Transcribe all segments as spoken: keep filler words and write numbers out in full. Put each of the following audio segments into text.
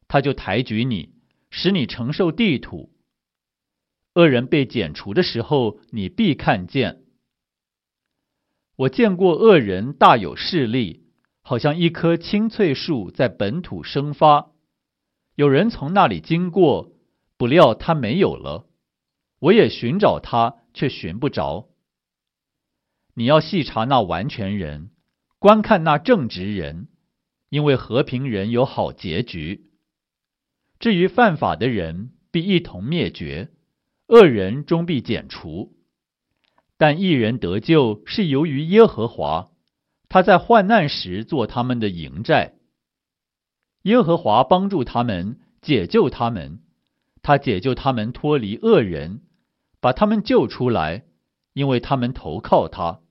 他就抬举你，使你承受地土。恶人被剪除的时候，你必看见。我见过恶人大有势力，好像一棵青翠树在本土生发。有人从那里经过，不料他没有了。我也寻找他，却寻不着。你要细查那完全人，观看那正直人，因为和平人有好结局。至于犯法的人，必一同灭绝，恶人终必剪除。但义人得救是由于耶和华，他在患难时做他们的营寨。耶和华帮助他们，解救他们，他解救他们脱离恶人，把他们救出来，因为他们投靠他。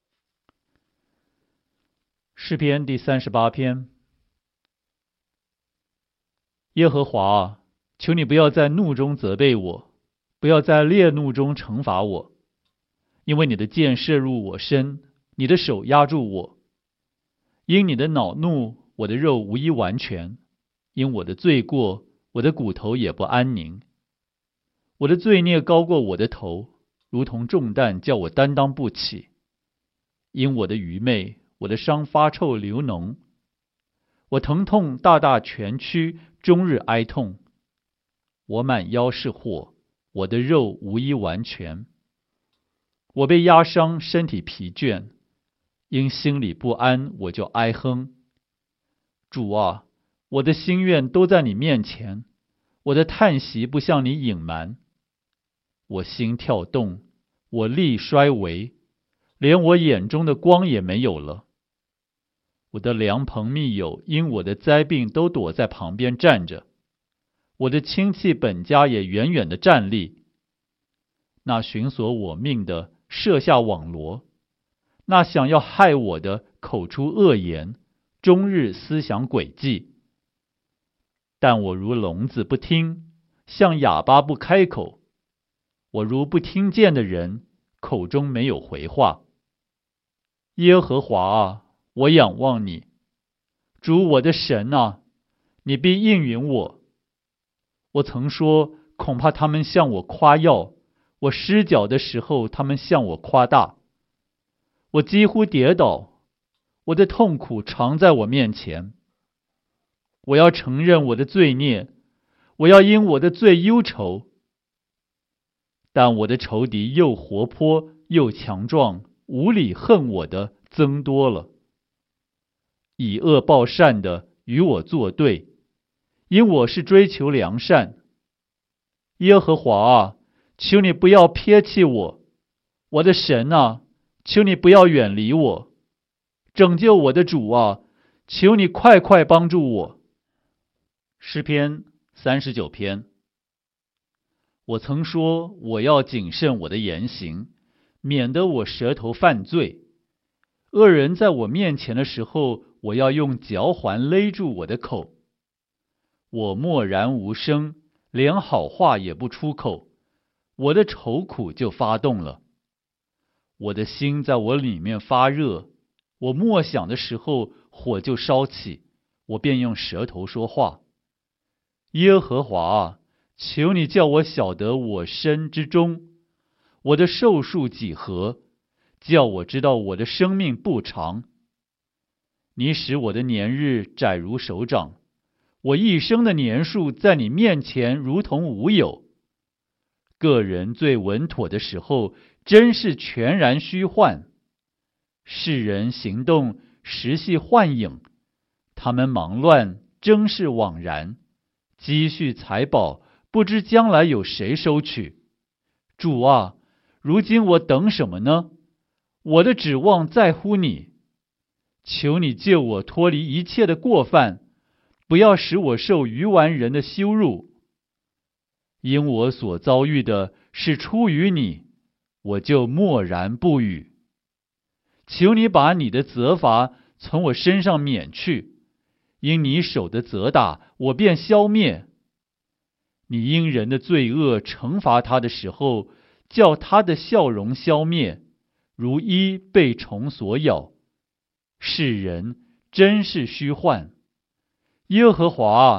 诗篇第三十八篇。耶和华啊，求你不要在怒中责备我，不要在烈怒中惩罚我，因为你的箭射入我身，你的手压住我。因你的恼怒，我的肉无一完全；因我的罪过，我的骨头也不安宁。我的罪孽高过我的头，如同重担，叫我担当不起。因我的愚昧，我的伤发臭流脓，我疼痛大大蜷曲，终日哀痛。我满腰是祸，我的肉无一完全。我被压伤，身体疲倦，因心里不安，我就哀哼。主啊，我的心愿都在你面前，我的叹息不向你隐瞒。我心跳动，我力衰微，连我眼中的光也没有了。我的良朋密友因我的灾病都躲在旁边站着，我的亲戚本家也远远地站立。那寻索我命的设下网罗，那想要害我的口出恶言，终日思想诡计。但我如聋子不听，像哑巴不开口。我如不听见的人，口中没有回话。耶和华啊，我仰望你，主我的神啊，你必应允我。我曾说，恐怕他们向我夸耀，我失脚的时候，他们向我夸大。我几乎跌倒，我的痛苦常在我面前。我要承认我的罪孽，我要因我的罪忧愁。但我的仇敌又活泼又强壮，无理恨我的增多了。以恶报善的与我作对，因我是追求良善。耶和华啊，求你不要撇弃我，我的神啊，求你不要远离我。拯救我的主啊，求你快快帮助我。诗篇三十九篇。我曾说，我要谨慎我的言行，免得我舌头犯罪。恶人在我面前的时候，我要用嚼环勒住我的口。我默然无声，连好话也不出口，我的愁苦就发动了。我的心在我里面发热，我默想的时候，火就烧起，我便用舌头说话。耶和华啊，求你叫我晓得我身之终，我的寿数几何，叫我知道我的生命不长。你使我的年日窄如手掌，我一生的年数在你面前如同无有。个人最稳妥的时候，真是全然虚幻。世人行动实系幻影，他们忙乱真是枉然。积蓄财宝，不知将来有谁收取。主啊，如今我等什么呢？我的指望在乎你。求你救我脱离一切的过犯，不要使我受愚顽人的羞辱。因我所遭遇的是出于你，我就默然不语。求你把你的责罚从我身上免去，因你手的责打，我便消灭。你因人的罪恶惩罚他的时候，叫他的笑容消灭，如衣被虫所咬。世人真是虚幻。耶和华啊，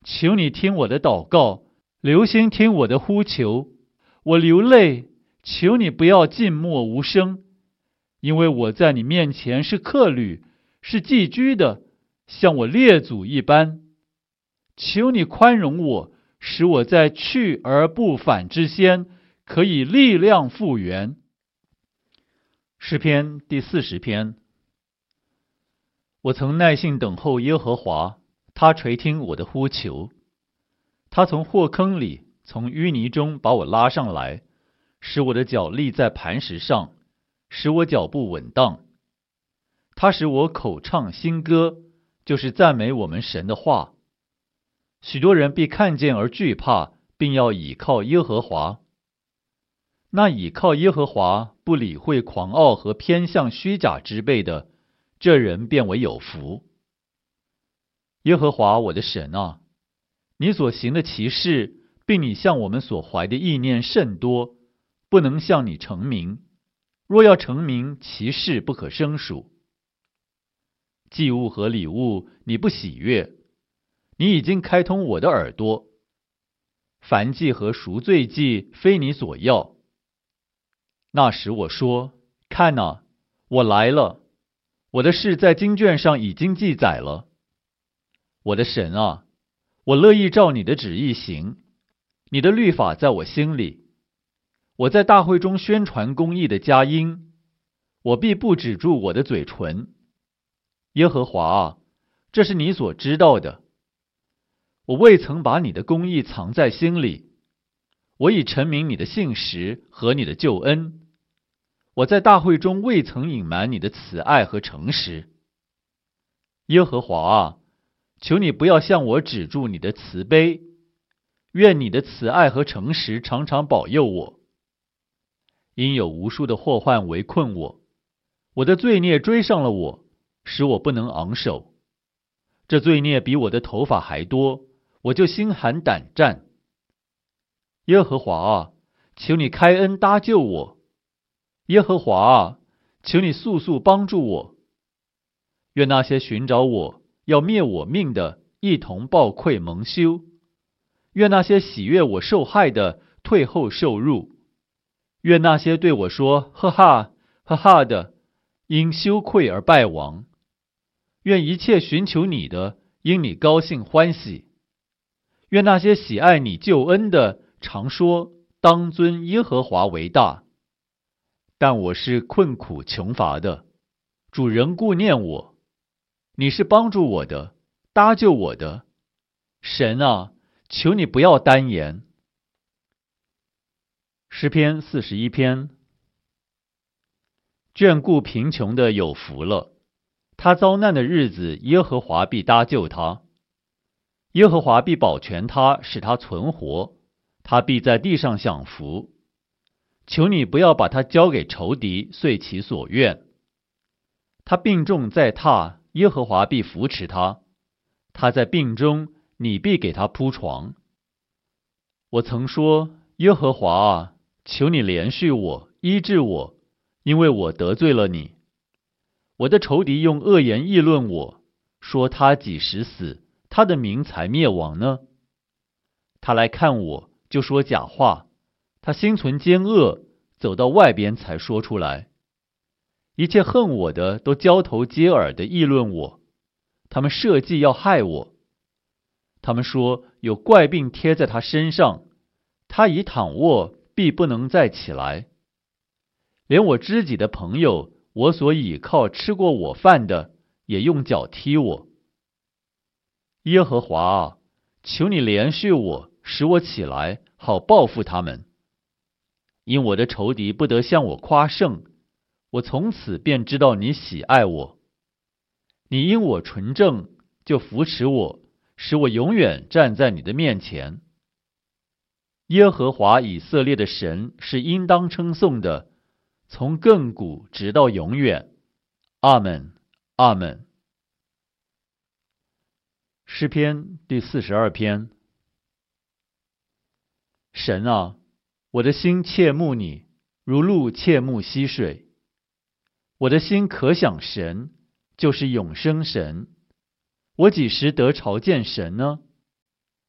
求你听我的祷告，留心听我的呼求。我流泪，求你不要静默无声，因为我在你面前是客旅，是寄居的，像我列祖一般。求你宽容我，使我在去而不返之先，可以力量复原。诗篇第四十篇。我曾耐心等候耶和华，他垂听我的呼求。他从祸坑里，从淤泥中把我拉上来，使我的脚立在磐石上，使我脚步稳当。他使我口唱新歌，就是赞美我们神的话。许多人必看见而惧怕，并要倚靠耶和华。那倚靠耶和华，不理会狂傲和偏向虚假之辈的，这人便为有福。耶和华我的神啊，你所行的奇事，并你向我们所怀的意念甚多，不能向你成名。若要成名，其事不可胜数。祭物和礼物你不喜悦，你已经开通我的耳朵。燔祭和赎罪祭非你所要。那时我说，看哪，我来了，我的事在经卷上已经记载了。我的神啊，我乐意照你的旨意行，你的律法在我心里。我在大会中宣传公义的佳音，我必不止住我的嘴唇。耶和华啊，这是你所知道的。我未曾把你的公义藏在心里，我已陈明你的信实和你的救恩。我在大会中未曾隐瞒你的慈爱和诚实。耶和华啊，求你不要向我止住你的慈悲，愿你的慈爱和诚实常常保佑我。因有无数的祸患围困我，我的罪孽追上了我，使我不能昂首。这罪孽比我的头发还多，我就心寒胆战。耶和华啊，求你开恩搭救我。耶和华啊，求你速速帮助我。愿那些寻找我要灭我命的一同抱愧蒙羞，愿那些喜悦我受害的退后受辱，愿那些对我说呵哈呵哈的因羞愧而败亡。愿一切寻求你的因你高兴欢喜。愿那些喜爱你救恩的常说当尊耶和华为大。但我是困苦穷乏的，主仍顾念我。你是帮助我的，搭救我的。神啊，求你不要单言。诗篇四十一篇。眷顾贫穷的有福了，他遭难的日子，耶和华必搭救他。耶和华必保全他，使他存活，他必在地上享福。求你不要把他交给仇敌，遂其所愿。他病重在榻，耶和华必扶持他。他在病中，你必给他铺床。我曾说，耶和华啊，求你怜恤我，医治我，因为我得罪了你。我的仇敌用恶言议论我，说他几时死，他的名才灭亡呢？他来看我，就说假话。他心存奸恶，走到外边才说出来。一切恨我的都交头接耳地议论我，他们设计要害我。他们说有怪病贴在他身上，他一躺卧必不能再起来。连我知己的朋友，我所倚靠吃过我饭的，也用脚踢我。耶和华啊，求你怜恤我，使我起来，好报复他们。因我的仇敌不得向我夸胜，我从此便知道你喜爱我。你因我纯正，就扶持我，使我永远站在你的面前。耶和华以色列的神是应当称颂的，从亘古直到永远。阿们，阿们。诗篇第四十二篇。神啊，我的心切慕你，如鹿切慕溪水。我的心可想神，就是永生神。我几时得朝见神呢？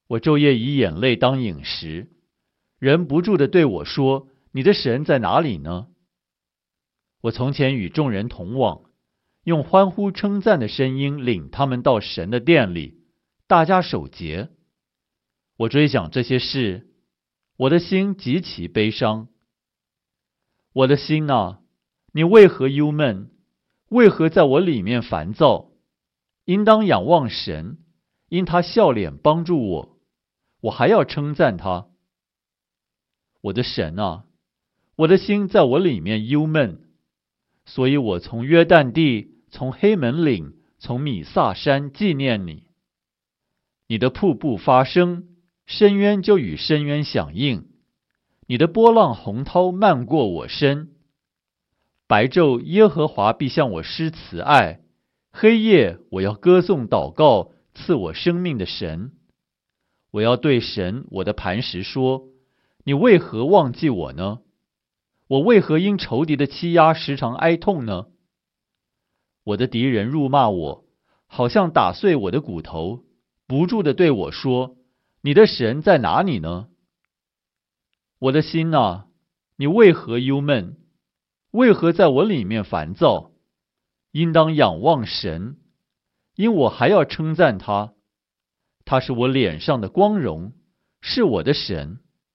我昼夜以眼泪当饮食，人不住地对我说：你的神在哪里呢？我从前与众人同往，用欢呼称赞的声音领他们到神的殿里，大家守节。我追想这些事，我的心极其悲伤。我的心哪，你为何忧闷？为何在我里面烦躁？应当仰望神，因他笑脸帮助我，我还要称赞他。我的神啊，我的心在我里面忧闷，所以我从约旦地，从黑门岭，从米萨山纪念你。你的瀑布发声，深渊就与深渊响应，你的波浪洪涛漫过我身。白昼耶和华必向我施慈爱，黑夜我要歌颂祷告赐我生命的神。我要对神我的磐石说：你为何忘记我呢？我为何因仇敌的欺压时常哀痛呢？我的敌人辱骂我，好像打碎我的骨头，不住地对我说：你的神在哪里呢？我的心啊，你为何忧闷？为何在我里面烦躁？应当仰望神，因我还要称赞他。他是我脸上的光荣，是我的神。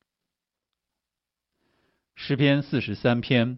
诗篇四十三篇。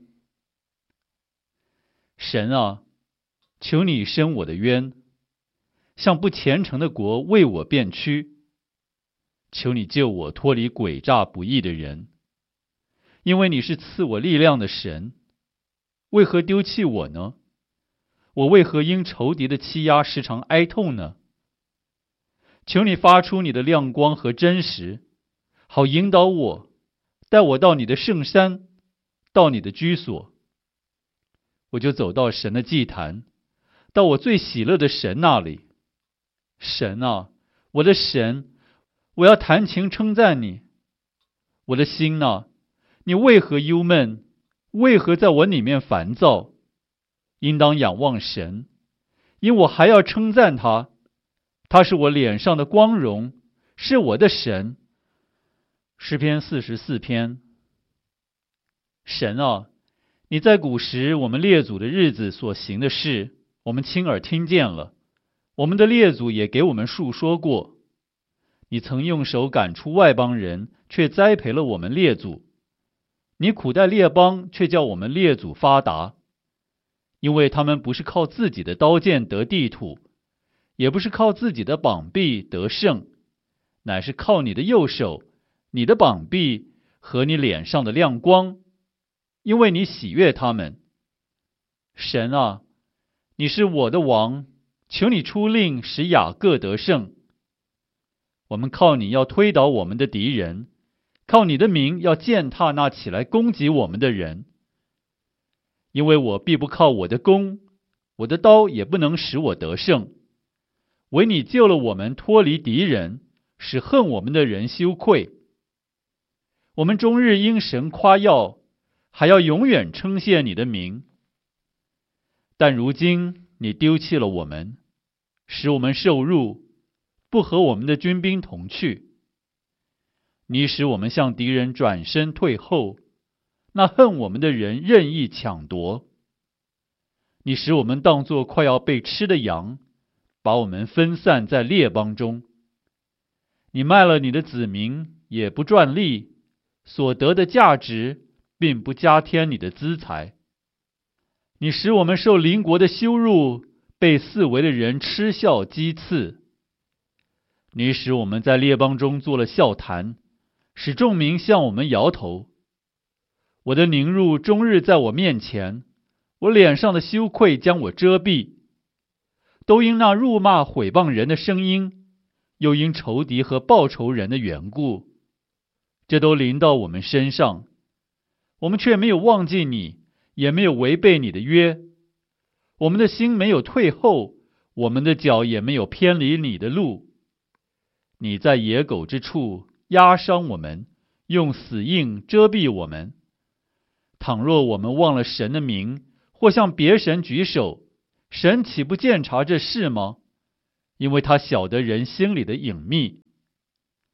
神啊，求你伸我的冤，向不虔诚的国为我辩屈。求你救我脱离诡诈不义的人，因为你是赐我力量的神。为何丢弃我呢？我为何因仇敌的欺压时常哀痛呢？求你发出你的亮光和真实，好引导我，带我到你的圣山，到你的居所。我就走到神的祭坛，到我最喜乐的神那里。神啊，我的神，我要弹琴称赞你。我的心啊，你为何忧闷？为何在我里面烦躁？应当仰望神，因我还要称赞他。他是我脸上的光荣，是我的神。诗篇四十四篇。神啊，你在古时我们列祖的日子所行的事，我们亲耳听见了，我们的列祖也给我们述说过。你曾用手赶出外邦人，却栽培了我们列祖。你苦待列邦，却叫我们列祖发达。因为他们不是靠自己的刀剑得地土，也不是靠自己的膀臂得胜，乃是靠你的右手，你的膀臂和你脸上的亮光，因为你喜悦他们。神啊，你是我的王，求你出令使雅各得胜。我们靠你要推倒我们的敌人，靠你的名要践踏那起来攻击我们的人。因为我必不靠我的弓，我的刀也不能使我得胜。唯你救了我们脱离敌人，使恨我们的人羞愧。我们终日因神夸耀，还要永远称谢你的名。但如今你丢弃了我们，使我们受辱，不和我们的军兵同去。你使我们向敌人转身退后，那恨我们的人任意抢夺。你使我们当作快要被吃的羊，把我们分散在列邦中。你卖了你的子民，也不赚利，所得的价值并不加添你的资财。你使我们受邻国的羞辱，被四围的人嗤笑讥刺。你使我们在列邦中做了笑谈，使众民向我们摇头。我的凌辱终日在我面前，我脸上的羞愧将我遮蔽。都因那辱骂毁谤人的声音，又因仇敌和报仇人的缘故，这都临到我们身上。我们却没有忘记你，也没有违背你的约。我们的心没有退后，我们的脚也没有偏离你的路。你在野狗之处压伤我们，用死印遮蔽我们。倘若我们忘了神的名，或向别神举手，神岂不鉴察这事吗？因为他晓得人心里的隐秘。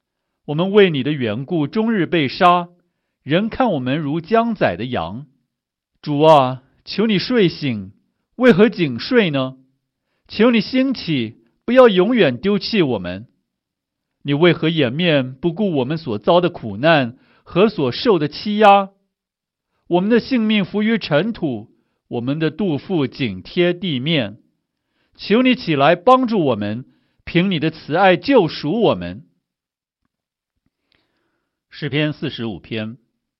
我们为你的缘故终日被杀，人看我们如将宰的羊。主啊，求你睡醒，为何紧睡呢？求你兴起，不要永远丢弃我们。你为何掩面不顾我们所遭的苦难和所受的欺压？我们的性命浮于尘土，我们的肚腹紧贴地面。求你起来帮助我们，凭你的慈爱救赎我们。诗篇四十五篇。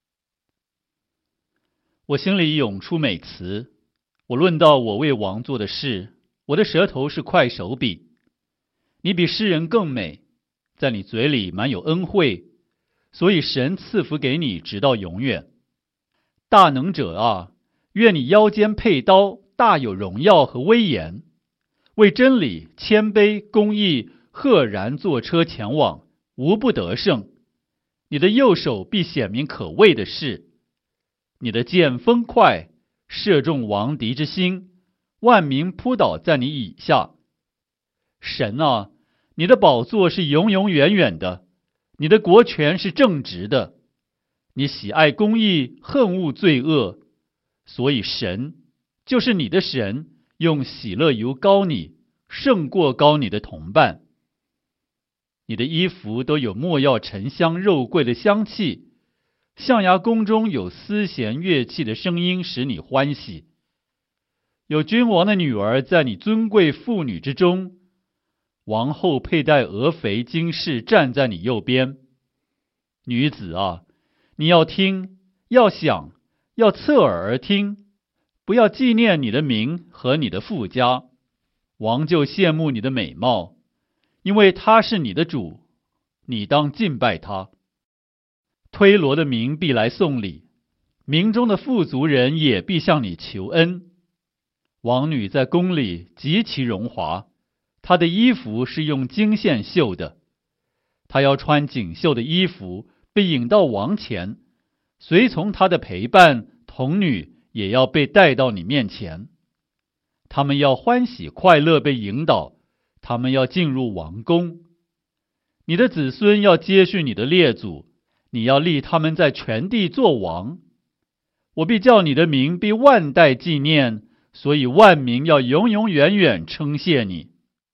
我心里涌出美词，我论到我为王做的事，我的舌头是块手笔。你比诗人更美，在你嘴里满有恩惠，所以神赐福给你直到永远。大能者啊，愿你腰间佩刀，大有荣耀和威严，为真理、谦卑、公义，赫然坐车前往，无不得胜。你的右手必显明可畏的事，你的箭锋快，射中王敌之心，万民扑倒在你以下。神啊，你的宝座是永永远远的，你的国权是正直的，你喜爱公义，恨恶罪恶，所以神就是你的神，用喜乐油膏你，胜过膏你的同伴。你的衣服都有没药沉香肉桂的香气，象牙宫中有丝弦乐器的声音使你欢喜。有君王的女儿在你尊贵妇女之中，王后佩戴鹅肥金饰站在你右边。女子啊，你要听，要想，要侧耳而听，不要纪念你的名和你的父家。王就羡慕你的美貌，因为他是你的主，你当敬拜他。推罗的民必来送礼，民中的富足人也必向你求恩。王女在宫里极其荣华，她的衣服是用金线绣的，她要穿锦绣的衣服，被引到王前，随从她的陪伴童女也要被带到你面前。他们要欢喜快乐被引导，他们要进入王宫。你的子孙要接续你的列祖，你要立他们在全地作王。我必叫你的名必万代纪念，所以万民要永永远远称谢你。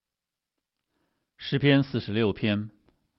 诗篇四十六篇。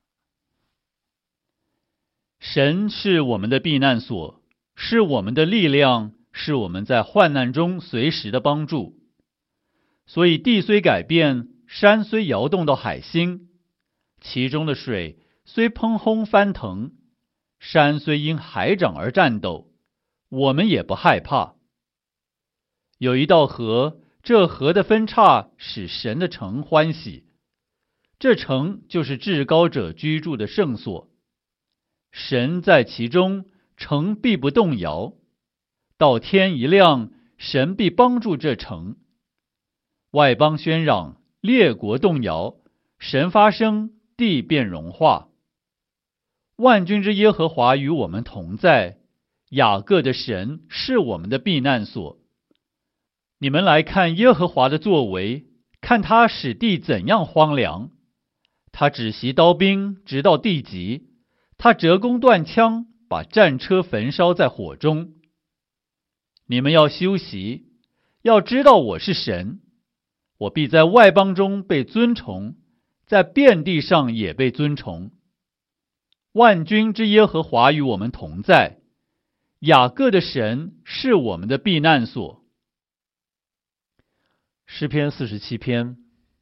神是我们的避难所，是我们的力量，是我们在患难中随时的帮助。所以地虽改变，山虽摇动到海心，其中的水虽喷轰翻腾，山虽因海涨而颤抖，我们也不害怕。有一道河，这河的分叉使神的城欢喜，这城就是至高者居住的圣所。神在其中，城必不动摇。到天一亮，神必帮助这城。外邦喧嚷，列国动摇，神发声，地便融化。万军之耶和华与我们同在，雅各的神是我们的避难所。你们来看耶和华的作为，看他使地怎样荒凉。他止息刀兵，直到地极；他折弓断枪，把战车焚烧在火中。你们要休息，要知道我是神，我必在外邦中被尊崇，在遍地上也被尊崇。万军之耶和华与我们同在，雅各的神是我们的避难所。诗篇四十七篇。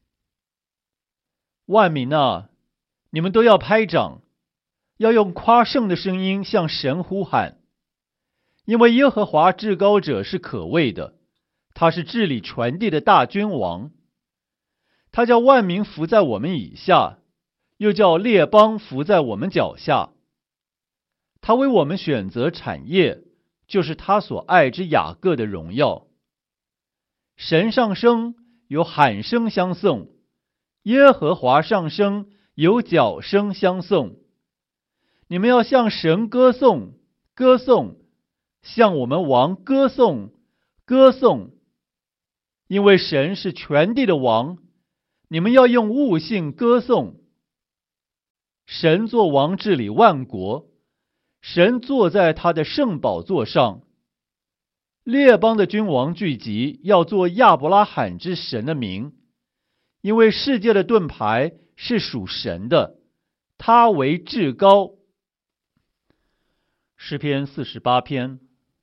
万民啊，你们都要拍掌，要用夸胜的声音向神呼喊，因为耶和华至高者是可畏的，他是治理全地的大君王。他叫万民伏在我们以下，又叫列邦伏在我们脚下。他为我们选择产业，就是他所爱之雅各的荣耀。神上升，有喊声相送；耶和华上升，有角声相送。你们要向神歌颂，歌颂，向我们王歌颂，歌颂。因为神是全地的王，你们要用悟性歌颂。 神作王治理万国，神坐在他的圣宝座上。列邦的君王聚集，要做亚伯拉罕之神的名，因为世界的盾牌是属神的，他为至高。诗篇四十八篇。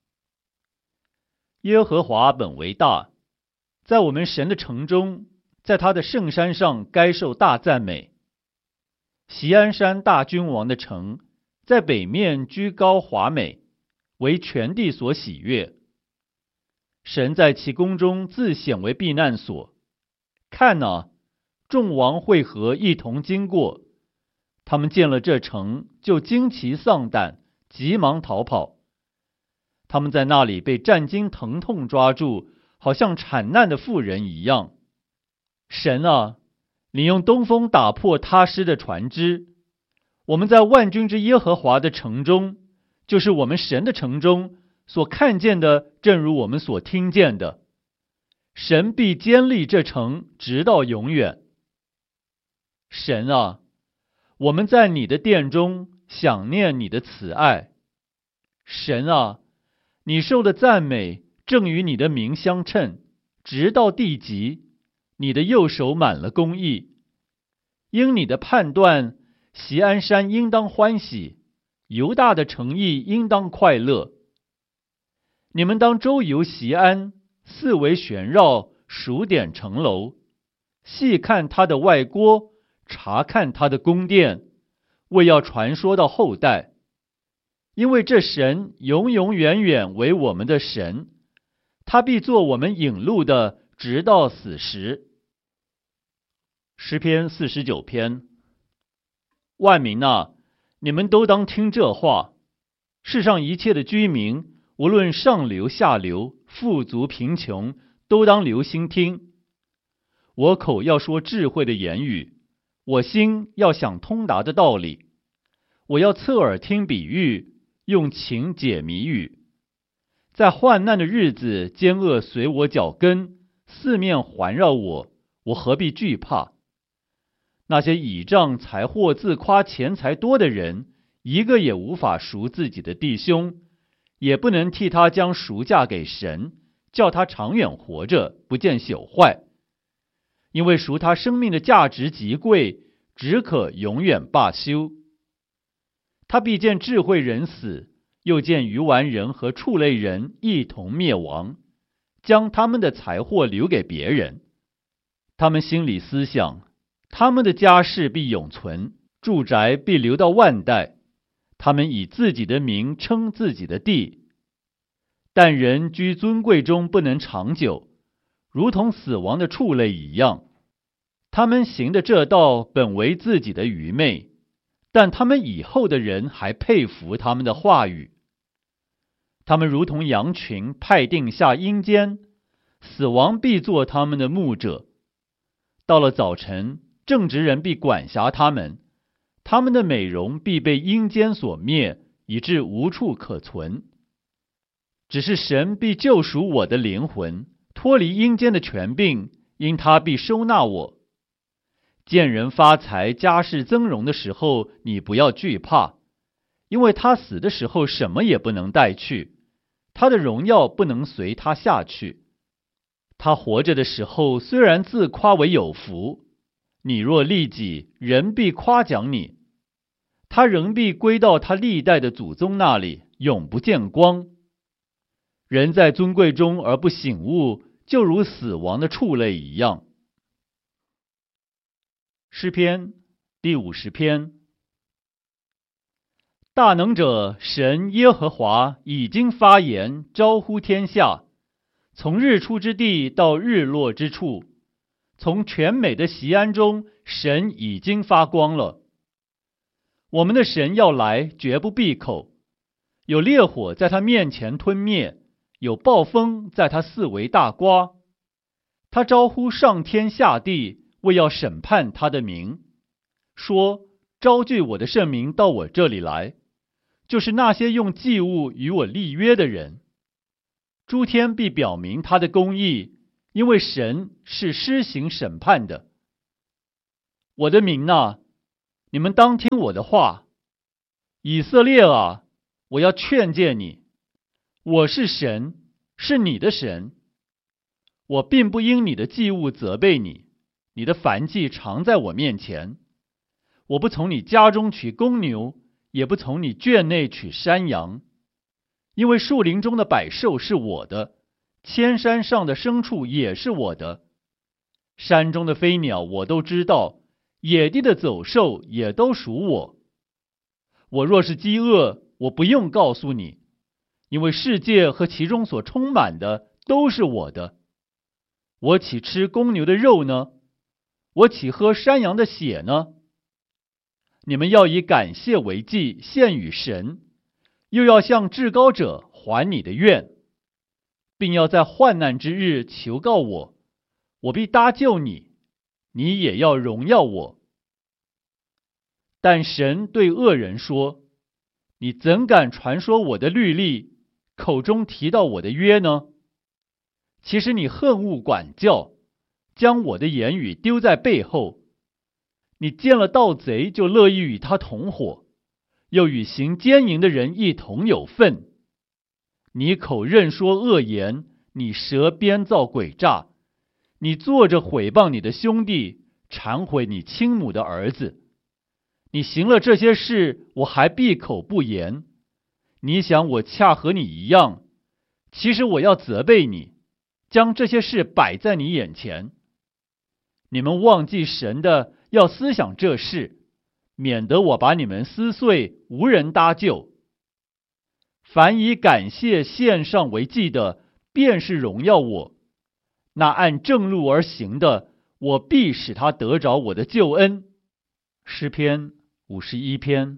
耶和华本为大，在我们神的城中，在他的圣山上该受大赞美。锡安山大君王的城，在北面居高华美，为全地所喜悦。神在其宫中自显为避难所。看哪，众王会合一同经过，他们见了这城，就惊奇丧胆，急忙逃跑。他们在那里被战惊疼痛抓住，好像产难的妇人一样。神啊，你用东风打破他施的船只。我们在万军之耶和华的城中，就是我们神的城中，所看见的正如我们所听见的。神必坚立这城，直到永远。神啊，我们在你的殿中想念你的慈爱。神啊，你受的赞美正与你的名相称，直到地极。你的右手满了公义。因你的判断，锡安山应当欢喜，犹大的城邑应当快乐。你们当周游锡安，四围旋绕，数点城楼，细看他的外郭，查看他的宫殿，为要传说到后代。因为这神永永远远为我们的神，他必做我们引路的，直到死时。诗篇四十九篇。万民啊，你们都当听这话。世上一切的居民，无论上流下流，富足贫穷，都当留心听。我口要说智慧的言语，我心要想通达的道理。我要侧耳听比喻，用情解谜语。在患难的日子，奸恶随我脚跟，四面环绕我，我何必惧怕？那些倚仗财货自夸钱财多的人，一个也无法赎自己的弟兄，也不能替他将赎价给神，叫他长远活着，不见朽坏。因为赎他生命的价值极贵，只可永远罢休。他必见智慧人死，又见愚顽人和畜类人一同灭亡，将他们的财货留给别人。他们心里思想，他们的家世必永存，住宅必留到万代。他们以自己的名称自己的地。但人居尊贵中不能长久，如同死亡的畜类一样。他们行的这道本为自己的愚昧，但他们以后的人还佩服他们的话语。他们如同羊群派定下阴间，死亡必做他们的牧者。到了早晨，正直人必管辖他们，他们的美容必被阴间所灭，以致无处可存。只是神必救赎我的灵魂，脱离阴间的权柄，因他必收纳我。见人发财、家世增荣的时候，你不要惧怕，因为他死的时候什么也不能带去，他的荣耀不能随他下去。他活着的时候，虽然自夸为有福，你若利己，人必夸奖你，他仍必归到他历代的祖宗那里，永不见光。人在尊贵中而不醒悟，就如死亡的畜类一样。诗篇第五十篇。大能者神耶和华已经发言，招呼天下，从日出之地到日落之处，从全美的锡安中，神已经发光了。我们的神要来，绝不闭口，有烈火在他面前吞灭，有暴风在他四围大刮。他招呼上天下地，为要审判他的名，说：招聚我的圣民到我这里来，就是那些用祭物与我立约的人。诸天必表明他的公义，因为神是施行审判的。我的民哪， 你们当听我的话。以色列啊，我要劝诫你，我是神，是你的神。我并不因你的祭物责备你，你的燔祭常在我面前。我不从你家中取公牛，也不从你圈内取山羊，因为树林中的百兽是我的，千山上的牲畜也是我的。山中的飞鸟我都知道，野地的走兽也都属我。我若是饥饿，我不用告诉你，因为世界和其中所充满的都是我的。我岂吃公牛的肉呢？我岂喝山羊的血呢？你们要以感谢为祭献与神，又要向至高者还你的愿，并要在患难之日求告我，我必搭救你，你也要荣耀我。但神对恶人说，你怎敢传说我的律例，口中提到我的约呢？其实你恨恶管教，将我的言语丢在背后。你见了盗贼就乐意与他同伙，又与行奸淫的人一同有份。你口任说恶言，你舌编造诡诈，你坐着毁谤你的兄弟，忏悔你亲母的儿子。你行了这些事，我还闭口不言。你想我恰和你一样，其实我要责备你，将这些事摆在你眼前。你们忘记神的，要思想这事，免得我把你们撕碎，无人搭救。凡以感谢献上为祭的，便是荣耀我。那按正路而行的，我必使他得着我的救恩。诗篇五十一篇。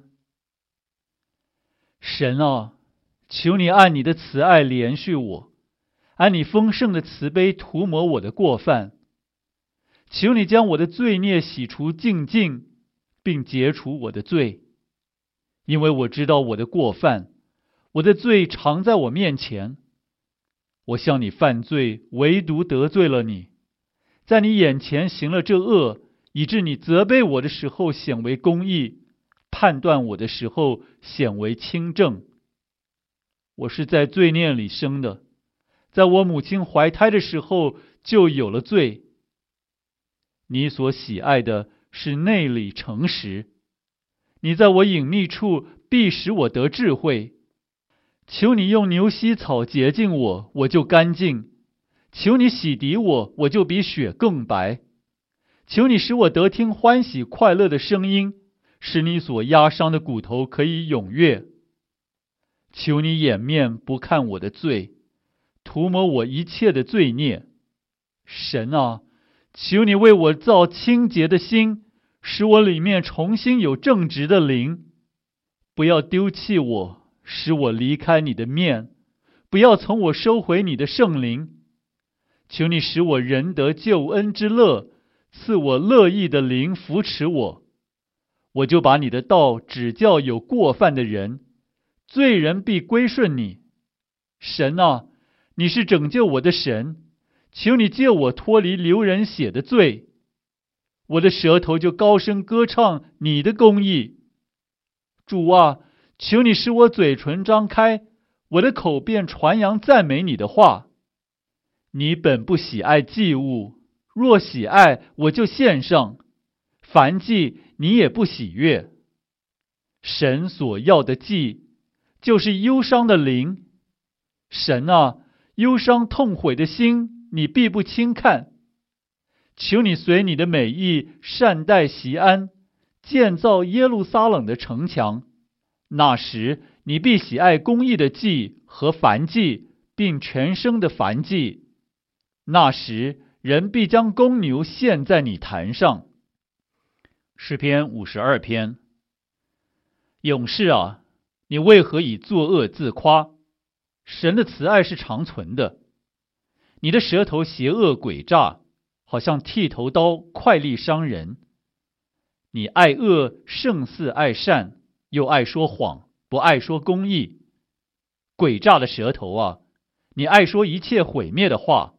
神啊，求你按你的慈爱怜恤我，按你丰盛的慈悲涂抹我的过犯。求你将我的罪孽洗除净尽，并解除我的罪，因为我知道我的过犯，我的罪常在我面前。我向你犯罪，唯独得罪了你，在你眼前行了这恶，以致你责备我的时候显为公义，判断我的时候显为清正。我是在罪孽里生的，在我母亲怀胎的时候就有了罪。你所喜爱的是内里诚实，你在我隐秘处必使我得智慧。求你用牛膝草洁净我，我就干净；求你洗涤我，我就比雪更白。求你使我得听欢喜快乐的声音，使你所压伤的骨头可以踊跃。求你掩面不看我的罪，涂抹我一切的罪孽。神啊，求你为我造清洁的心，使我里面重新有正直的灵。不要丢弃我，使我离开你的面，不要从我收回你的圣灵。求你使我人得救恩之乐，赐我乐意的灵扶持我。我就把你的道指教有过犯的人，罪人必归顺你。神啊，你是拯救我的神，求你救我脱离流人血的罪。我的舌头就高声歌唱你的公义。主啊，求你使我嘴唇张开，我的口便传扬赞美你的话。你本不喜爱祭物，若喜爱，我就献上。凡祭你也不喜悦。神所要的祭，就是忧伤的灵。神啊，忧伤痛悔的心，你必不轻看。求你随你的美意善待锡安，建造耶路撒冷的城墙。那时你必喜爱公义的祭和燔祭，并全牲的燔祭。那时人必将公牛献在你坛上。诗篇五十二篇。勇士啊，你为何以作恶自夸？神的慈爱是长存的。你的舌头邪恶诡诈，好像剃头刀，快利伤人。你爱恶胜似爱善，又爱说谎，不爱说公义。诡诈的舌头啊，你爱说一切毁灭的话。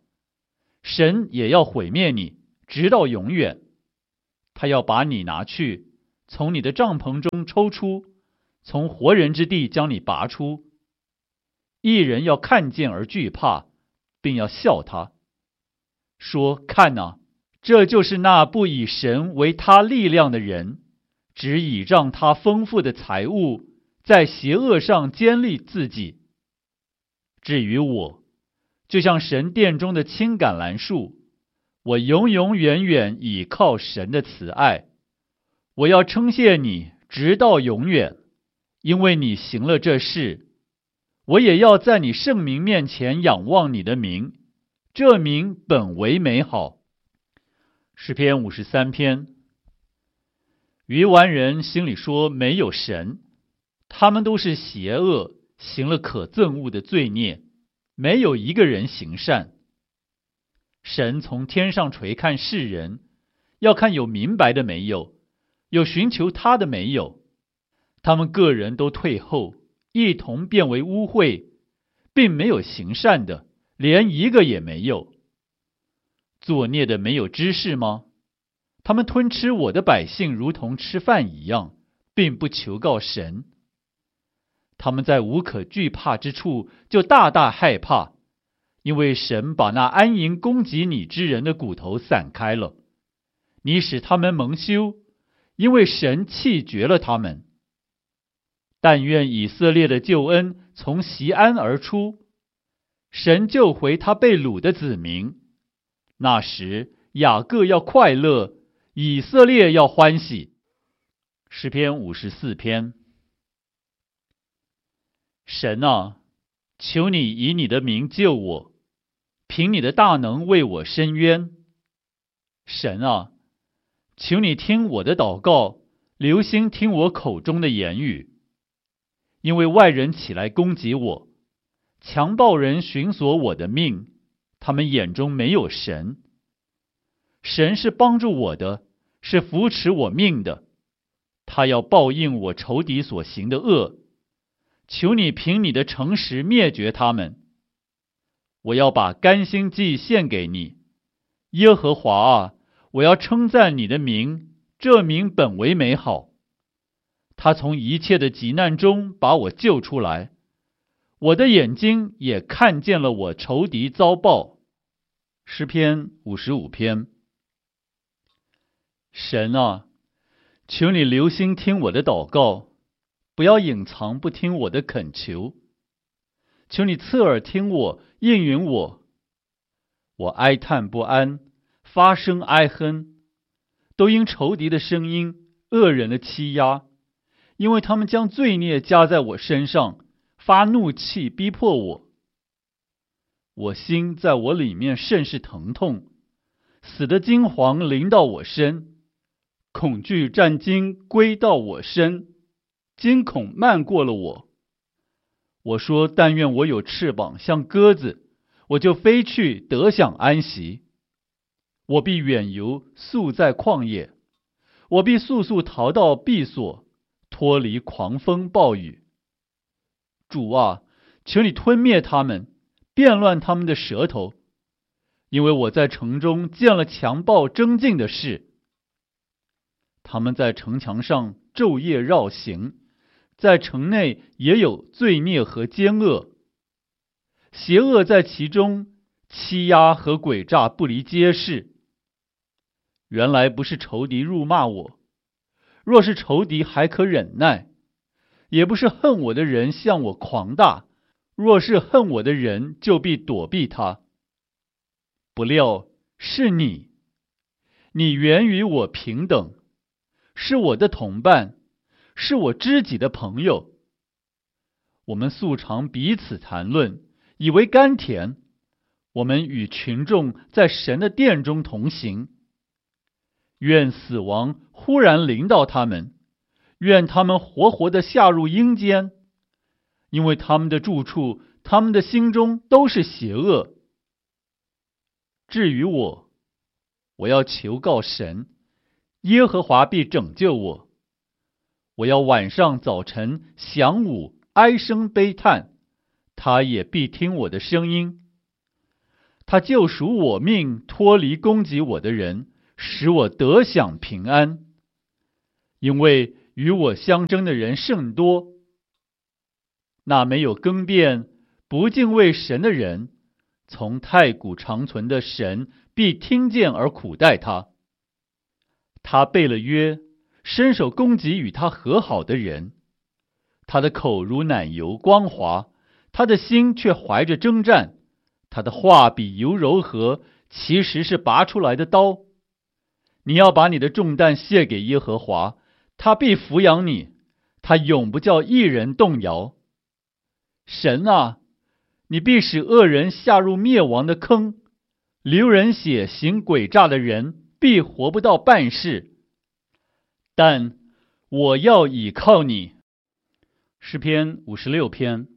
神也要毁灭你，直到永远。他要把你拿去， 从你的帐篷中抽出，从活人之地将你拔出。一人要看见而惧怕，并要笑他，说：看哪，这就是那不以神为他力量的人，只倚仗他丰富的财物，在邪恶上坚立自己。至于我，就像神殿中的青橄榄树，我永永远远倚靠神的慈爱。我要称谢你直到永远，因为你行了这事。我也要在你圣名面前仰望你的名，这名本为美好。诗篇五十三篇。愚顽人心里说没有神，他们都是邪恶，行了可憎恶的罪孽，没有一个人行善。神从天上垂看世人，要看有明白的没有，有寻求他的没有。他们个人都退后，一同变为污秽，并没有行善的，连一个也没有。作孽的没有知识吗？他们吞吃我的百姓如同吃饭一样，并不求告神。他们在无可惧怕之处就大大害怕，因为神把那安营攻击你之人的骨头散开了。你使他们蒙羞，因为神弃绝了他们。但愿以色列的救恩从锡安而出，神救回他被掳的子民。那时雅各要快乐，以色列要欢喜。诗篇五十四篇。神啊，求你以你的名救我，凭你的大能为我伸冤。神啊，求你听我的祷告，留心听我口中的言语。因为外人起来攻击我，强暴人寻索我的命，他们眼中没有神。神是帮助我的，是扶持我命的，他要报应我仇敌所行的恶。求你凭你的诚实灭绝他们。我要把甘心祭献给你，耶和华啊，我要称赞你的名，这名本为美好。他从一切的急难中把我救出来，我的眼睛也看见了我仇敌遭报。诗篇五十五篇。神啊，求你留心听我的祷告，不要隐藏不听我的恳求。求你侧耳听我，应允我。我哀叹不安，发声哀哼，都因仇敌的声音，恶人的欺压，因为他们将罪孽加在我身上，发怒气逼迫我。我心在我里面甚是疼痛，死的惊惶临到我身，恐惧战惊归到我身，惊恐漫过了我。我说，但愿我有翅膀像鸽子，我就飞去得享安息。我必远游宿在旷野，我必速速逃到避所，脱离狂风暴雨。主啊，求你吞灭他们，变乱他们的舌头，因为我在城中见了强暴争竞的事。他们在城墙上昼夜绕行，在城内也有罪孽和奸恶，邪恶在其中，欺压和诡诈不离街市。原来不是仇敌辱骂我，若是仇敌还可忍耐；也不是恨我的人向我狂大，若是恨我的人，就必躲避他。不料是你，你原与我平等，是我的同伴，是我知己的朋友。我们素常彼此谈论，以为甘甜。我们与群众在神的殿中同行。愿死亡忽然临到他们，愿他们活活地下入阴间，因为他们的住处，他们的心中都是邪恶。至于我，我要求告神，耶和华必拯救我。我要晚上早晨晌午哀声悲叹，他也必听我的声音。他救赎我命，脱离攻击我的人，使我得享平安。 因为与我相争的人甚多。那没有更变、不敬畏神的人，从太古长存的神必听见而苦待他。他背了约，伸手攻击与他和好的人。他的口如奶油光滑，他的心却怀着征战。他的话比油柔和，其实是拔出来的刀。你要把你的重担卸给耶和华，他必抚养你，他永不叫一人动摇。神啊，你必使恶人下入灭亡的坑，流人血行诡诈的人必活不到半世。但我要倚靠你。诗篇五十六篇。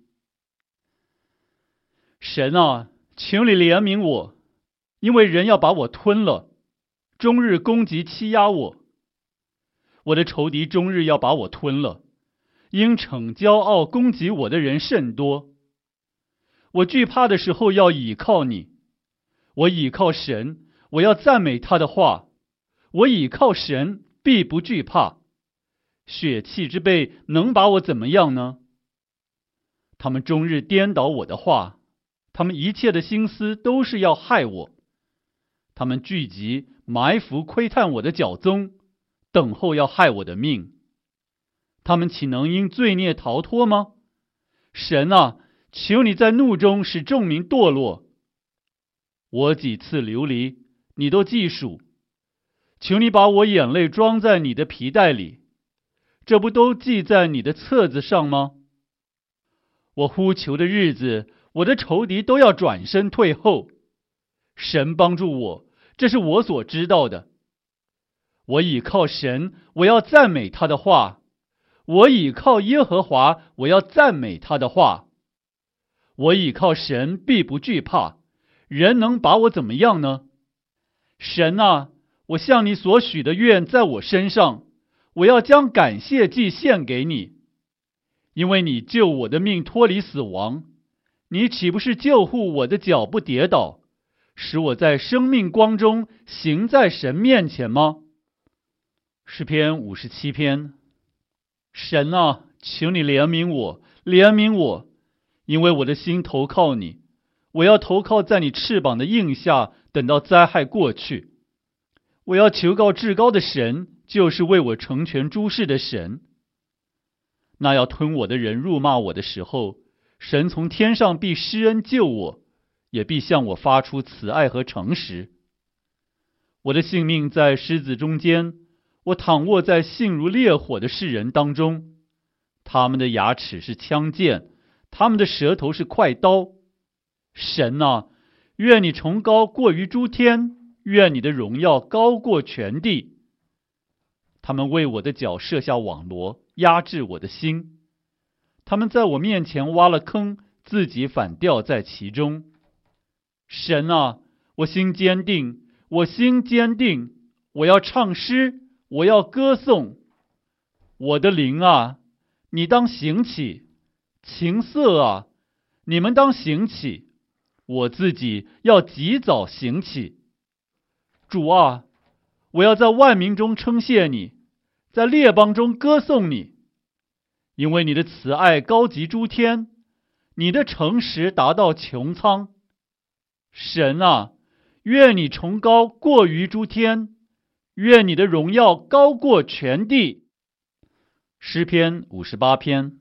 神啊，求你怜悯我，因为人要把我吞了，终日攻击欺压我。我的仇敌终日要把我吞了，因逞骄傲攻击我的人甚多。我惧怕的时候要倚靠你，我倚靠神，我要赞美他的话。我倚靠神，必不惧怕。血气之辈能把我怎么样呢？他们终日颠倒我的话，他们一切的心思都是要害我。他们聚集埋伏窥探我的脚踪，等候要害我的命。他们岂能因罪孽逃脱吗？神啊，求你在怒中使众民堕落。我几次流离，你都记数。求你把我眼泪装在你的皮袋里，这不都记在你的册子上吗？我呼求的日子，我的仇敌都要转身退后。神帮助我，这是我所知道的。我倚靠神，我要赞美他的话。我倚靠耶和华，我要赞美他的话。我倚靠神，必不惧怕。人能把我怎么样呢？神啊，我向你所许的愿在我身上，我要将感谢祭献给你，因为你救我的命脱离死亡。你岂不是救护我的脚不跌倒，使我在生命光中行在神面前吗？诗篇五十七篇。神啊，求你怜悯我，怜悯我，因为我的心投靠你。我要投靠在你翅膀的荫下，等到灾害过去。我要求告至高的神，就是为我成全诸事的神。那要吞我的人辱骂我的时候，神从天上必施恩救我，也必向我发出慈爱和诚实。我的性命在狮子中间，我躺卧在性如烈火的世人当中。他们的牙齿是枪剑，他们的舌头是快刀。神啊，愿你崇高过于诸天，愿你的荣耀高过全地。他们为我的脚设下网罗，压制我的心。他们在我面前挖了坑，自己反掉在其中。神啊，我心坚定，我心坚定，我要唱诗，我要歌颂。我的灵啊，你当醒起；琴瑟啊，你们当醒起。我自己要及早醒起。主啊，我要在万民中称谢你，在列邦中歌颂你，因为你的慈爱高及诸天，你的诚实达到穹苍。神啊，愿你崇高过于诸天，愿你的荣耀高过全地。诗篇五十八篇。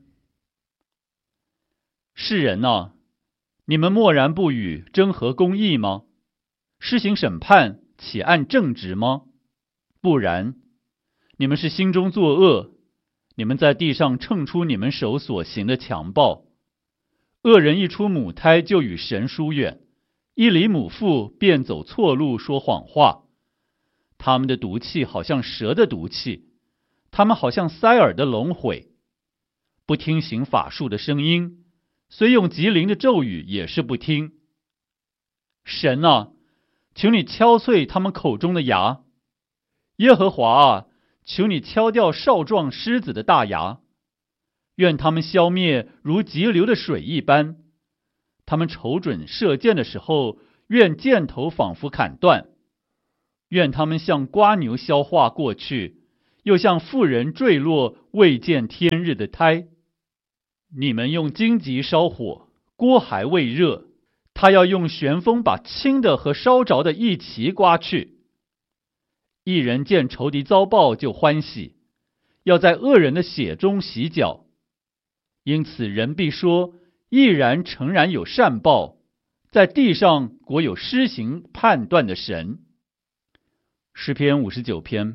世人啊，你们默然不语，争合公义吗？施行审判，岂按正直吗？不然，你们是心中作恶，你们在地上称出你们手所行的强暴。恶人一出母胎就与神疏远，一离母腹便走错路，说谎话。他们的毒气好像蛇的毒气，他们好像塞耳的龙毁。不听行法术的声音，虽用极灵的咒语也是不听。神啊，求你敲碎他们口中的牙。耶和华啊，求你敲掉少壮狮子的大牙。愿他们消灭如急流的水一般。他们瞅准射箭的时候，愿箭头仿佛砍断。愿他们像瓜牛消化过去， 又像妇人坠落未见天日的胎。你们用荆棘烧火，锅还未热，他要用旋风把轻的和烧着的一齐刮去。一人见仇敌遭报就欢喜，要在恶人的血中洗脚。因此人必说，毅然诚然有善报，在地上果有施行判断的神。诗篇五十九篇。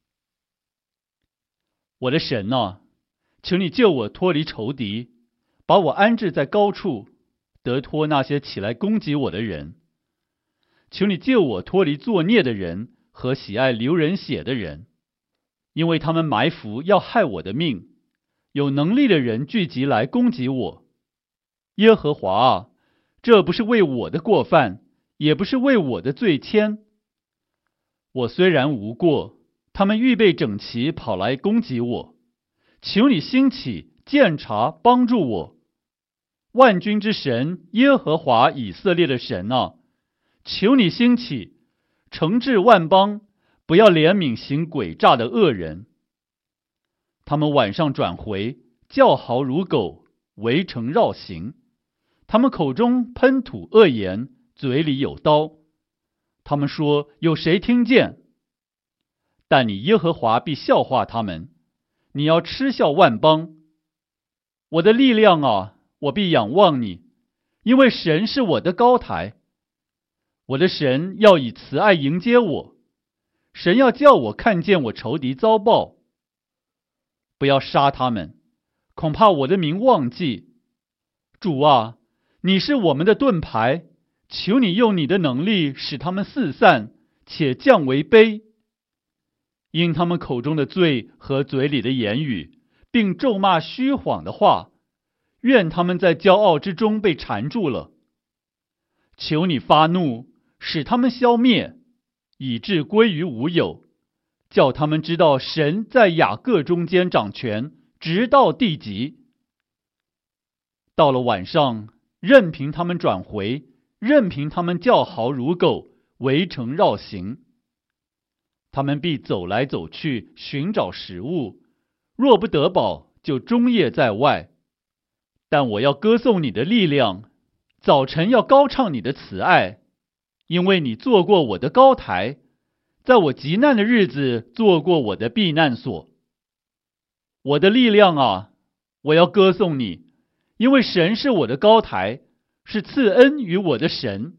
我的神啊，求你救我脱离仇敌，把我安置在高处，得脱那些起来攻击我的人。求你救我脱离作孽的人和喜爱流人血的人，因为他们埋伏要害我的命，有能力的人聚集来攻击我。耶和华啊，这不是为我的过犯，也不是为我的罪愆。我虽然无过，他们预备整齐跑来攻击我。求你兴起鉴察帮助我。万军之神耶和华以色列的神啊，求你兴起惩治万邦，不要怜悯行诡诈的恶人。他们晚上转回，叫嚎如狗，围城绕行。他们口中喷吐恶言，嘴里有刀。他们说，有谁听见？但你耶和华必笑话他们，你要嗤笑万邦。我的力量啊，我必仰望你，因为神是我的高台。我的神要以慈爱迎接我，神要叫我看见我仇敌遭报。不要杀他们，恐怕我的名忘记。主啊，你是我们的盾牌，求你用你的能力使他们四散，且降为卑。因他们口中的罪和嘴里的言语，并咒骂虚谎的话，愿他们在骄傲之中被缠住了。求你发怒，使他们消灭，以致归于无有，叫他们知道神在雅各中间掌权，直到地极。到了晚上，任凭他们转回，任凭他们叫嚎如狗，围城绕行。他们必走来走去，寻找食物，若不得饱，就终夜在外。但我要歌颂你的力量，早晨要高唱你的慈爱，因为你做过我的高台，在我极难的日子做过我的避难所。我的力量啊，我要歌颂你，因为神是我的高台，是赐恩于我的神。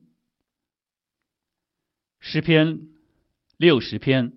诗篇六十篇。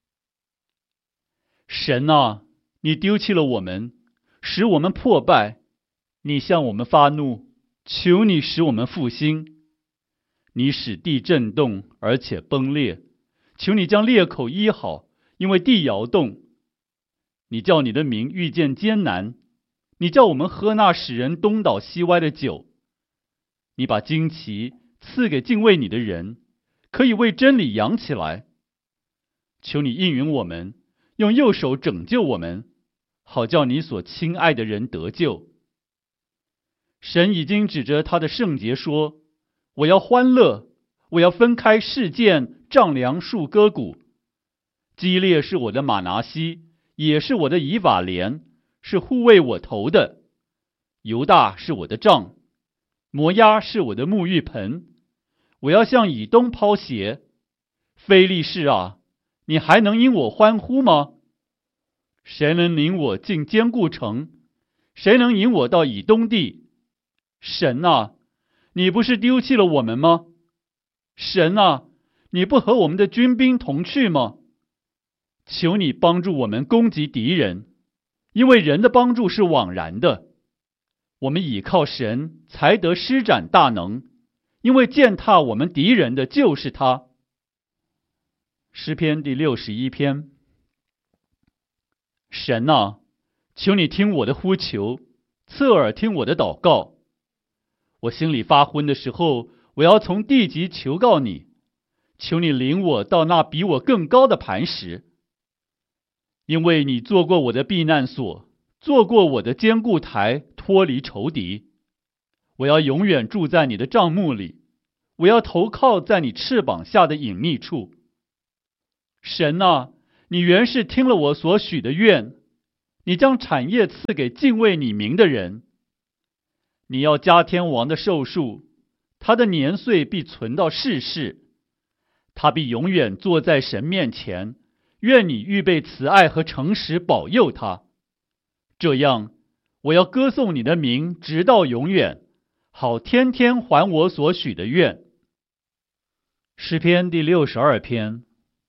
神啊，你丢弃了我们，使我们破败。你向我们发怒，求你使我们复兴。你使地震动，而且崩裂，求你将裂口医好，因为地摇动。你叫你的民遇见艰难，你叫我们喝那使人东倒西歪的酒。你把旌旗赐给敬畏你的人，可以为真理扬起来。求你应允我们，用右手拯救我们，好叫你所亲爱的人得救。神已经指着他的圣洁说，我要欢乐，我要分开事件丈量树割谷。基列是我的玛拿西，也是我的以法莲，是护卫我头的。犹大是我的杖，摩押是我的沐浴盆。我要向以东抛鞋。非利士啊，你还能因我欢呼吗？谁能领我进坚固城？谁能引我到以东地？神啊，你不是丢弃了我们吗？神啊，你不和我们的军兵同去吗？求你帮助我们攻击敌人，因为人的帮助是枉然的。我们倚靠神，才得施展大能，因为践踏我们敌人的就是他。诗篇第六十一篇。神啊，求你听我的呼求，侧耳听我的祷告。我心里发昏的时候，我要从地极求告你，求你领我到那比我更高的磐石。因为你做过我的避难所，做过我的坚固台，脱离仇敌。我要永远住在你的帐幕里，我要投靠在你翅膀下的隐秘处。神啊， 你原是听了我所许的愿，你将产业赐给敬畏你名的人。你要加添王的寿数，他的年岁必存到世世，他必永远坐在神面前。愿你预备慈爱和诚实保佑他，这样我要歌颂你的名直到永远，好天天还我所许的愿。诗篇第六十二篇。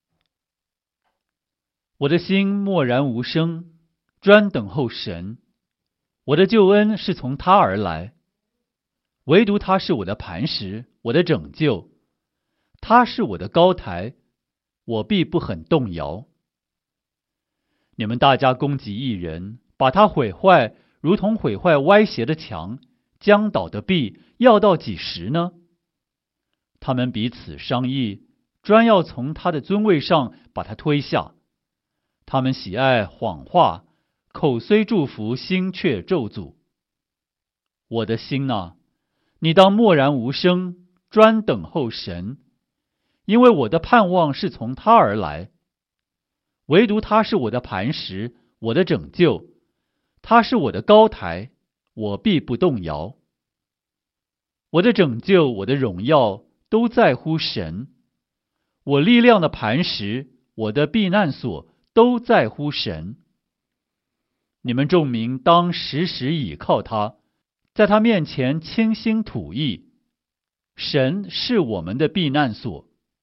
我的心默然无声，专等候神。我的救恩是从他而来，唯独他是我的磐石，我的拯救。他是我的高台，我必不很动摇。你们大家攻击一人，把他毁坏，如同毁坏歪斜的墙，将倒的壁，要到几时呢？他们彼此商议，专要从他的尊位上把他推下。他们喜爱谎话，口虽祝福，心却咒诅。我的心哪，你当默然无声，专等候神，因为我的盼望是从他而来。唯独他是我的磐石，我的拯救，他是我的高台，我必不动摇。我的拯救，我的荣耀，都在乎神。我力量的磐石，我的避难所，都在乎神。你们众民当时时倚靠他，在他面前倾心吐意。神是我们的避难所。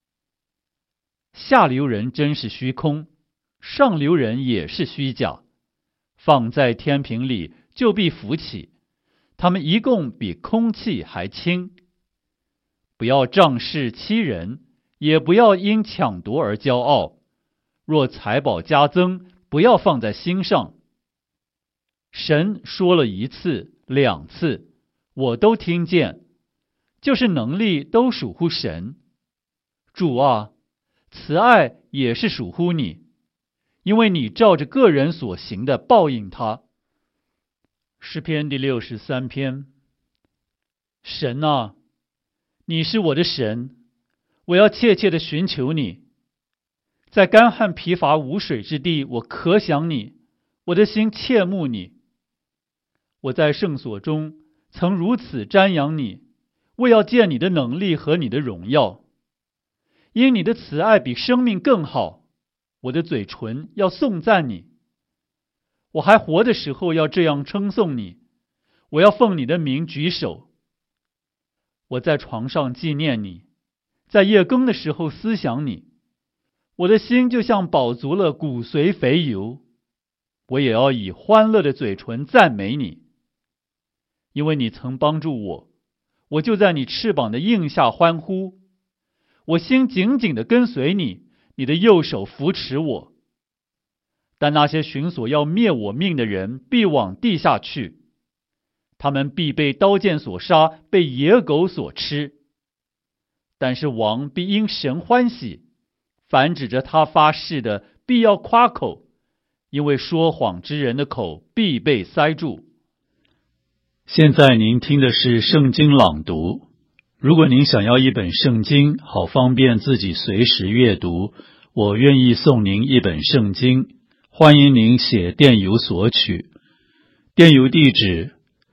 下流人真是虚空，上流人也是虚假，放在天平里就必浮起，他们一共比空气还轻。不要仗势欺人，也不要因抢夺而骄傲。若财宝加增，不要放在心上。神说了一次两次，我都听见，就是能力都属乎神。主啊，慈爱也是属乎你，因为你照着个人所行的报应他。诗篇第六十三篇。神啊，你是我的神，我要切切的寻求你。在干旱疲乏无水之地，我可想你，我的心切慕你。我在圣所中曾如此瞻仰你，为要见你的能力和你的荣耀。因你的慈爱比生命更好，我的嘴唇要颂赞你。我还活的时候要这样称颂你，我要奉你的名举手。我在床上纪念你，在夜更的时候思想你。我的心就像饱足了骨髓肥油，我也要以欢乐的嘴唇赞美你。因为你曾帮助我，我就在你翅膀的荫下欢呼。我心紧紧地跟随你，你的右手扶持我。但那些寻索要灭我命的人必往地下去，他们必被刀剑所杀，被野狗所吃。但是王必因神欢喜，凡指着他发誓的必要夸口，因为说谎之人的口必被塞住。 现在您听的是圣经朗读。如果您想要一本圣经，好方便自己随时阅读，我愿意送您一本圣经。欢迎您写电邮索取，电邮地址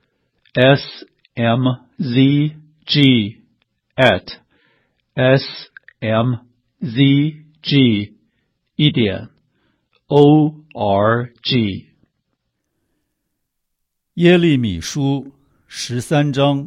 s m z g at s m z g 一点 o r g。 耶利米书十三章。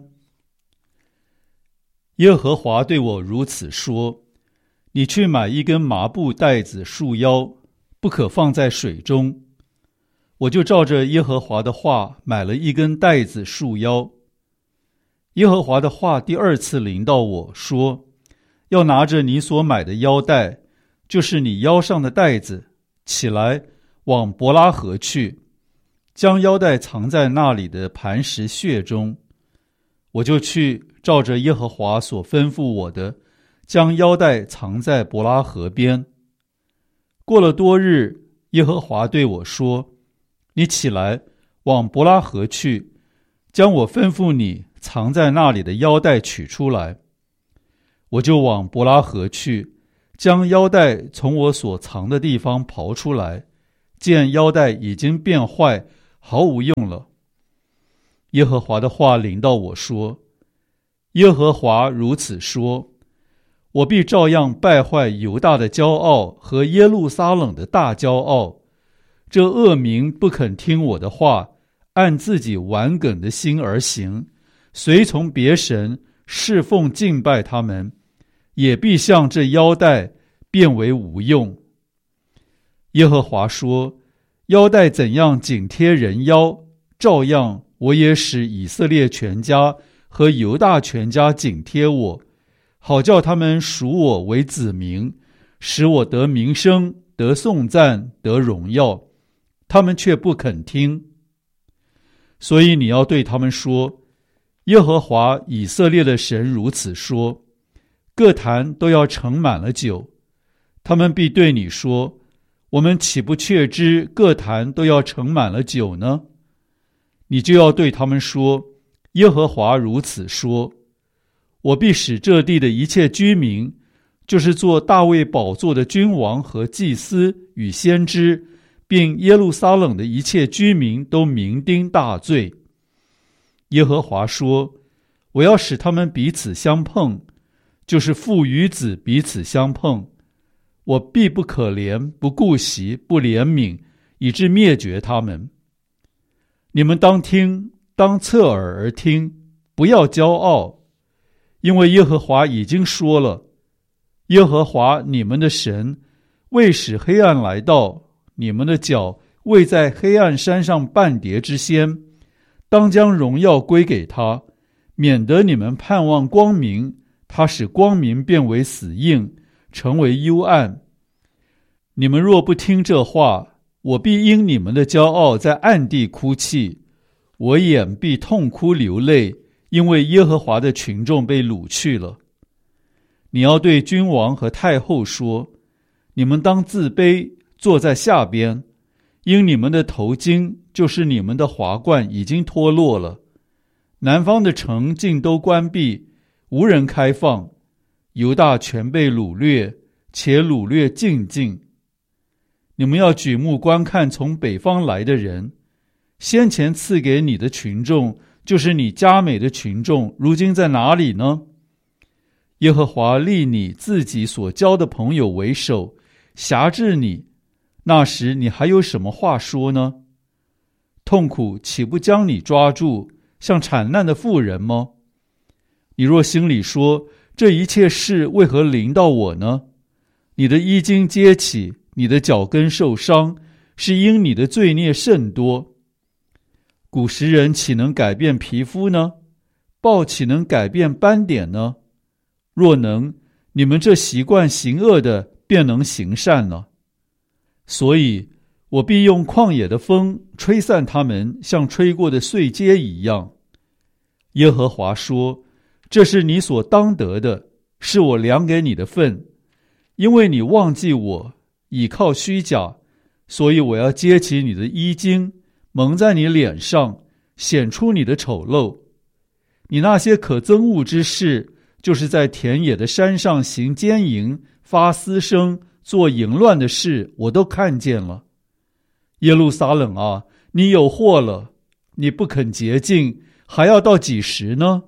耶和华对我如此说：你去买一根麻布带子束腰，不可放在水中。我就照着耶和华的话买了一根带子束腰。耶和华的话第二次临到我说：要拿着你所买的腰带，就是你腰上的带子，起来往伯拉河去，将腰带藏在那里的磐石穴中。我就去照着耶和华所吩咐我的，将腰带藏在伯拉河边。过了多日，耶和华对我说：你起来往伯拉河去，将我吩咐你藏在那里的腰带取出来。我就往伯拉河去， 将腰带从我所藏的地方刨出来，见腰带已经变坏，毫无用了。耶和华的话临到我说：耶和华如此说，我必照样败坏犹大的骄傲和耶路撒冷的大骄傲。这恶民不肯听我的话，按自己顽梗的心而行，随从别神，侍奉敬拜他们，也必像这腰带变为无用。耶和华说：腰带怎样紧贴人腰，照样我也使以色列全家和犹大全家紧贴我，好叫他们属我为子民，使我得名声，得颂赞，得荣耀。他们却不肯听。所以你要对他们说：耶和华以色列的神如此说，各坛都要盛满了酒。他们必对你说：我们岂不确知各坛都要盛满了酒呢？你就要对他们说：耶和华如此说，我必使这地的一切居民，就是做大卫宝座的君王和祭司与先知，并耶路撒冷的一切居民都酩酊大醉。耶和华说：我要使他们彼此相碰，就是父与子彼此相碰。我必不可怜，不顾惜，不怜悯，以致灭绝他们。你们当听，当侧耳而听，不要骄傲，因为耶和华已经说了，耶和华你们的神未使黑暗来到，你们的脚未在黑暗山上半跌之先，当将荣耀归给他，免得你们盼望光明，他使光明变为死印，成为幽暗。你们若不听这话，我必因你们的骄傲在暗地哭泣，我眼必痛哭流泪，因为耶和华的群众被掳去了。你要对君王和太后说：你们当自卑，坐在下边，因你们的头巾，就是你们的华冠已经脱落了。南方的城尽都关闭，无人开放，犹大全被掳掠，且掳掠尽尽。你们要举目观看从北方来的人，先前赐给你的群众，就是你佳美的群众，如今在哪里呢？耶和华立你自己所交的朋友为首，辖制你，那时你还有什么话说呢？痛苦岂不将你抓住，像产难的妇人吗？你若心里说，这一切事为何临到我呢？你的衣襟揭起，你的脚跟受伤，是因你的罪孽甚多。古时人岂能改变皮肤呢？豹岂能改变斑点呢？若能，你们这习惯行恶的便能行善了。所以我必用旷野的风吹散他们，像吹过的碎秸一样。耶和华说：这是你所当得的，是我量给你的份。因为你忘记我，倚靠虚假，所以我要揭起你的衣襟，蒙在你脸上，显出你的丑陋。你那些可憎恶之事，就是在田野的山上行奸淫，发私声，做淫乱的事，我都看见了。耶路撒冷啊，你有祸了，你不肯洁净，还要到几时呢？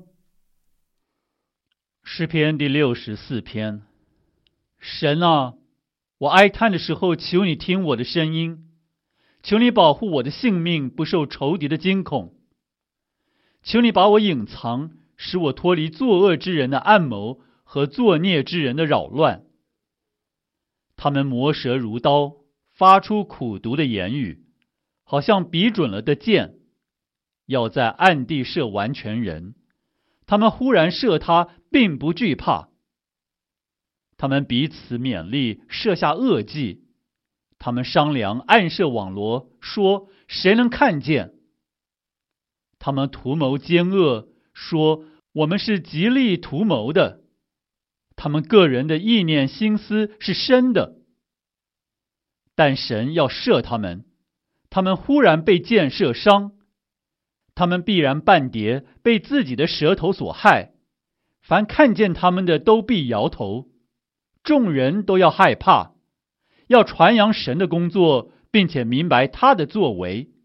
诗篇第六十四篇。神啊，我哀叹的时候，求你听我的声音，求你保护我的性命不受仇敌的惊恐，求你把我隐藏，使我脱离作恶之人的暗谋和作孽之人的扰乱。他们磨舌如刀，发出苦毒的言语，好像比准了的箭，要在暗地射完全人。他们忽然射他，并不惧怕。他们彼此勉励，设下恶计。他们商量，暗设网罗，说谁能看见？他们图谋奸恶，说我们是极力图谋的。他们个人的意念心思是深的，但神要射他们，他们忽然被箭射伤。他们必然半跌，被自己的舌头所害。凡看见他们的都必摇头。 众人都要害怕，要传扬神的工作，并且明白他的作为。